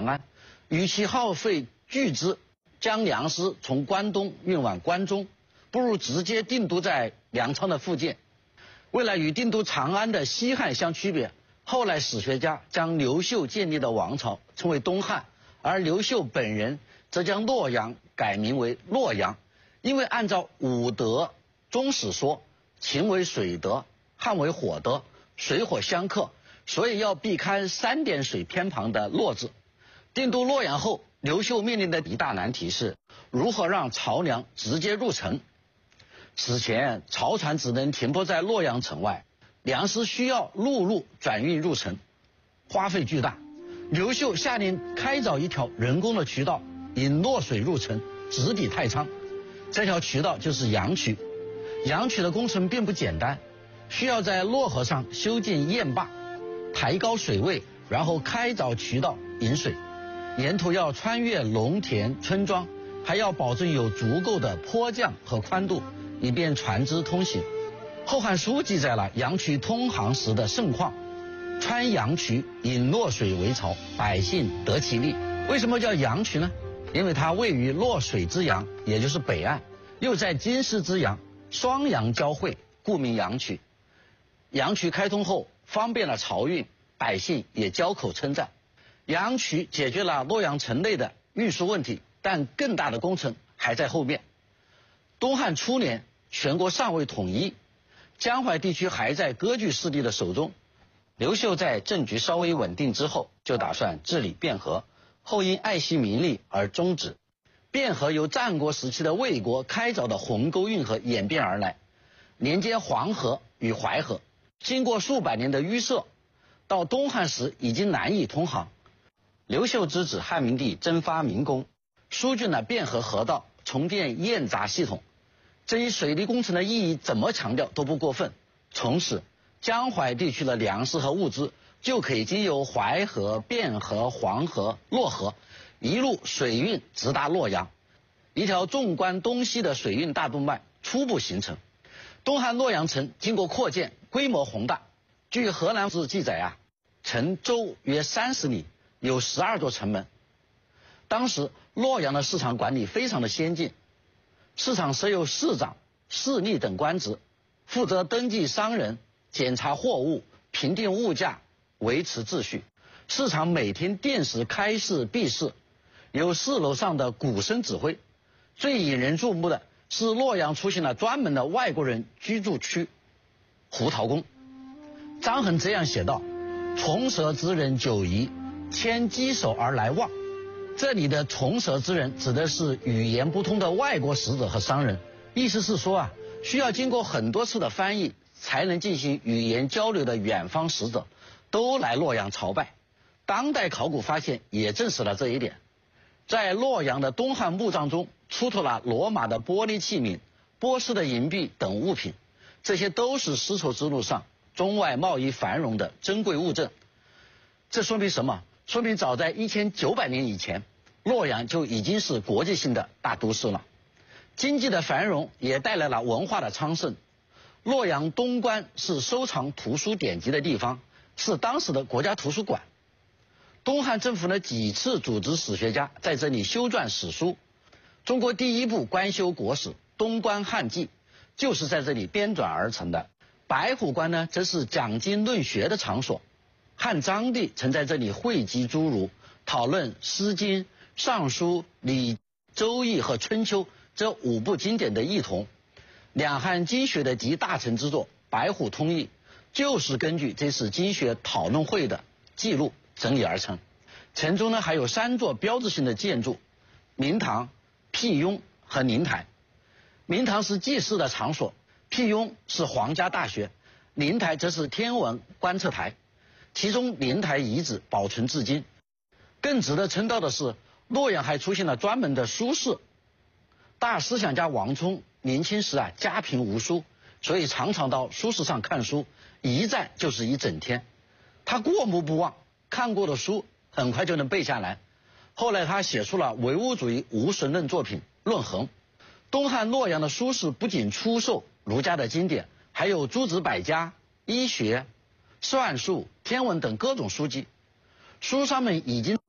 长安，与其耗费巨资将粮食从关东运往关中，不如直接定都在粮仓的附近。为了与定都长安的西汉相区别，后来史学家将刘秀建立的王朝称为东汉，而刘秀本人则将洛阳改名为洛阳，因为按照五德中史说，秦为水德，汉为火德，水火相克，所以要避开3点水偏旁的洛字。定都洛阳后，刘秀面临的一大难题是如何让漕粮直接入城。此前漕船只能停泊在洛阳城外，粮食需要陆路转运入城，花费巨大。刘秀下令开凿一条人工的渠道，引洛水入城，直抵太仓。这条渠道就是阳渠。阳渠的工程并不简单，需要在洛河上修建堰坝，抬高水位，然后开凿渠道引水。沿途要穿越农田村庄，还要保证有足够的坡降和宽度，以便船只通行。《后汉书》记载了阳渠通航时的盛况，穿阳渠引洛水为漕，百姓得其利。为什么叫阳渠呢？因为它位于洛水之阳，也就是北岸，又在京师之阳，双阳交汇，故名阳渠。阳渠开通后，方便了漕运，百姓也交口称赞。阳渠解决了洛阳城内的运输问题，但更大的工程还在后面。东汉初年，全国尚未统一，江淮地区还在割据势力的手中。刘秀在政局稍微稳定之后，就打算治理汴河，后因爱惜民力而终止。汴河由战国时期的魏国开凿的鸿沟运河演变而来，连接黄河与淮河，经过数百年的淤塞，到东汉时已经难以通航。刘秀之子汉明帝征发民工，疏浚了汴河河道，重建堰闸系统。这一水利工程的意义怎么强调都不过分。从此，江淮地区的粮食和物资就可以经由淮河、汴河、黄河、洛河，一路水运直达洛阳，一条纵观东西的水运大动脉初步形成。东汉洛阳城经过扩建，规模宏大。据河南志记载城周约30里，有12座城门。当时洛阳的市场管理非常的先进，市场设有市长、市吏等官职，负责登记商人、检查货物、评定物价、维持秩序。市场每天定时开市闭市，由市楼上的鼓声指挥。最引人注目的是洛阳出现了专门的外国人居住区——胡桃宫。张衡这样写道：从蛇之人久矣，牵稽首而来望。这里的从蛇之人指的是语言不通的外国使者和商人，意思是说需要经过很多次的翻译才能进行语言交流的远方使者都来洛阳朝拜。当代考古发现也证实了这一点。在洛阳的东汉墓葬中出土了罗马的玻璃器皿、波斯的银币等物品，这些都是丝绸之路上中外贸易繁荣的珍贵物证。这说明什么？说明早在1900年以前，洛阳就已经是国际性的大都市了。经济的繁荣也带来了文化的昌盛。洛阳东关是收藏图书典籍的地方，是当时的国家图书馆。东汉政府呢几次组织史学家在这里修撰史书。中国第一部官修国史《东关汉记》就是在这里编纂而成的。白虎关呢，则是讲经论学的场所。汉章帝曾在这里汇集诸儒，讨论《诗经》《尚书》《礼》《周易》和《春秋》这5部经典的异同。两汉经学的集大成之作《白虎通义》，就是根据这次经学讨论会的记录整理而成。城中呢还有3座标志性的建筑：明堂、辟雍和灵台。明堂是祭祀的场所，辟雍是皇家大学，灵台则是天文观测台。其中灵台遗址保存至今。更值得称道的是，洛阳还出现了专门的书室。大思想家王充年轻时家贫无书，所以常常到书室上看书，一站就是一整天。他过目不忘，看过的书很快就能背下来。后来他写出了唯物主义无神论作品《论衡》。东汉洛阳的书室不仅出售儒家的经典，还有诸子百家、医学、算术、天文等各种书籍。书商们已经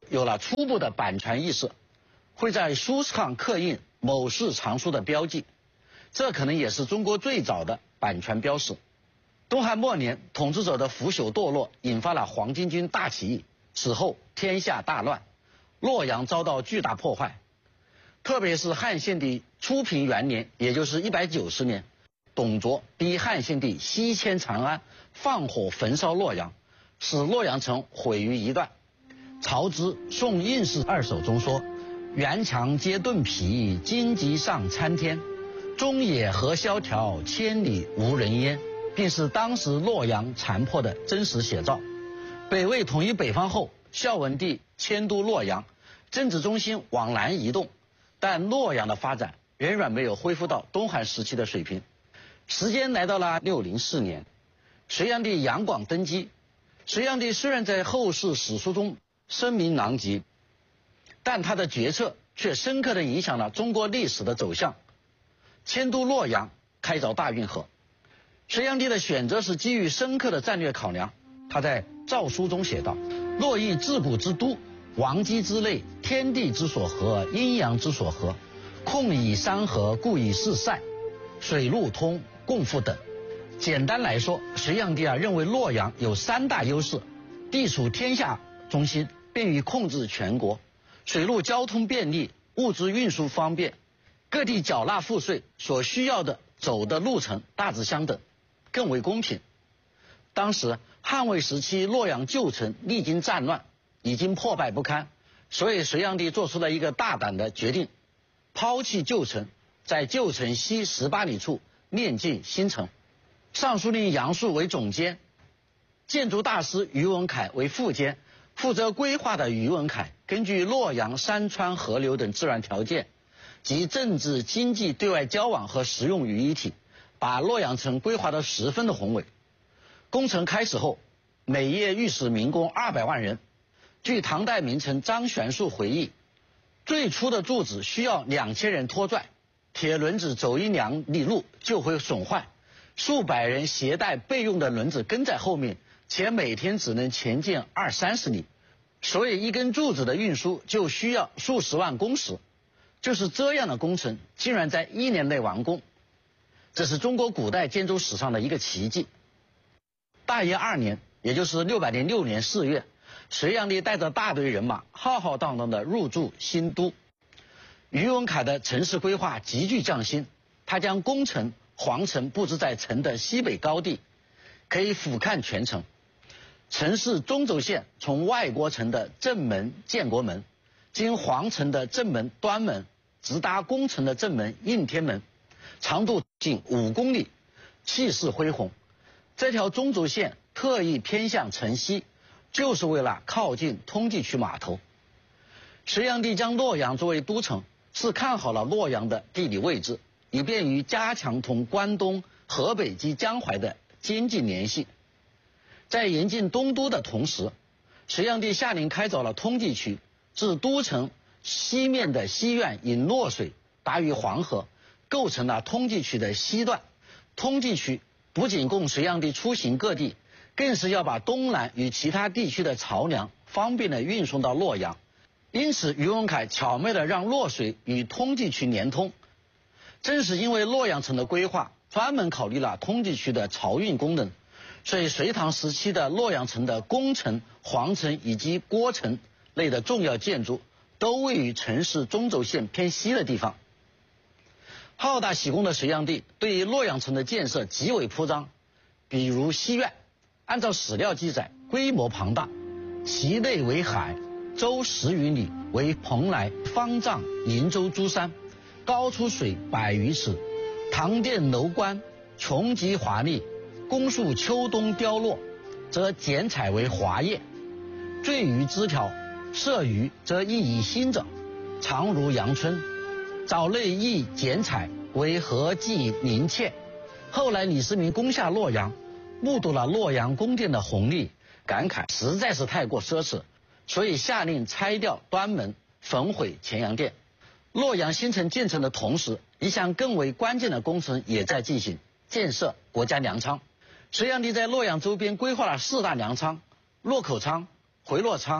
有了初步的版权意识，会在书上刻印某事藏书的标记，这可能也是中国最早的版权标识。东汉末年，统治者的腐朽堕落引发了黄巾军大起义，此后天下大乱，洛阳遭到巨大破坏。特别是汉献帝初平元年，也就是190年，董卓逼汉献帝西迁长安，放火焚烧洛阳，使洛阳城毁于一旦。曹植《宋应氏二首》中说：“垣墙皆顿皮，荆棘上参天。中野何萧条，千里无人烟。”并是当时洛阳残破的真实写照。北魏统一北方后，孝文帝迁都洛阳，政治中心往南移动，但洛阳的发展仍然没有恢复到东汉时期的水平。时间来到了604年，隋炀帝杨广登基。隋炀帝虽然在后世史书中声名狼藉，但他的决策却深刻地影响了中国历史的走向。迁都洛阳，开凿大运河。隋炀帝的选择是基于深刻的战略考量。他在诏书中写道：“洛邑治古之都，王畿之内，天地之所合，阴阳之所合，控以山河，故以四塞，水陆通，共富等。”简单来说，隋炀帝认为洛阳有3大优势：地处天下中心，便于控制全国；水陆交通便利，物资运输方便；各地缴纳赋税所需要的走的路程大致相等，更为公平。当时汉魏时期，洛阳旧城历经战乱，已经破败不堪，所以隋炀帝做出了一个大胆的决定，抛弃旧城，在旧城西18里处炼建新城。尚书令杨素为总监，建筑大师于文凯为副监。负责规划的于文凯根据洛阳山川河流等自然条件及政治经济对外交往和实用于一体，把洛阳城规划得十分的宏伟。工程开始后，每夜御史民工200万人。据唐代名臣张玄树回忆，最初的柱子需要2000人拖拽，铁轮子走1-2里路就会损坏，数百人携带备用的轮子跟在后面，且每天只能前进20-30里，所以一根柱子的运输就需要数十万工时。就是这样的工程竟然在1年内完工，这是中国古代建筑史上的一个奇迹。大业2年，也就是606年4月，隋炀帝带着大队人马浩浩荡荡地入驻新都。于文凯的城市规划极具匠心，他将宫城、皇城布置在城的西北高地，可以俯瞰全城。城市中轴线从外国城的正门建国门，经皇城的正门端门，直达宫城的正门应天门，长度近5公里，气势恢宏。这条中轴线特意偏向城西，就是为了靠近通济区码头。隋炀帝将洛阳作为都城，是看好了洛阳的地理位置，以便于加强同关东、河北及江淮的经济联系。在严禁东都的同时，隋炀帝下令开凿了通济区，自都城西面的西苑引洛水达于黄河，构成了通济区的西段。通济区不仅供隋炀帝出行各地，更是要把东南与其他地区的漕粮方便地运送到洛阳。因此，于文凯巧妙地让洛水与通济区连通。正是因为洛阳城的规划专门考虑了通济区的漕运功能，所以隋唐时期的洛阳城的宫城、皇城以及郭城类的重要建筑都位于城市中轴线偏西的地方。好大喜功的隋炀帝对于洛阳城的建设极为铺张，比如西苑，按照史料记载，规模庞大，其内为海，周10余里，为蓬莱、方丈、瀛洲诸山，高出水100余尺，堂殿楼观，穷极华丽，宫树秋冬凋落，则剪彩为华叶，缀于枝条，射鱼则亦以新者，长如阳春。藻类亦剪彩为和记凝切。后来李世民攻下洛阳，目睹了洛阳宫殿的宏丽，感慨实在是太过奢侈，所以下令拆掉端门，焚毁乾阳殿。洛阳新城建成的同时，一项更为关键的工程也在进行，建设国家粮仓。隋炀帝在洛阳周边规划了4大粮仓：洛口仓、回洛仓、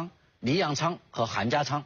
黎阳仓和韩家仓。